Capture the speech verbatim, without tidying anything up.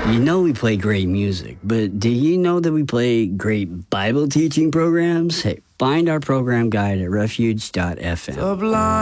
You know we play great music, but do you know that we play great Bible teaching programs? Hey, find our program guide at refuge dot f m. Sublime.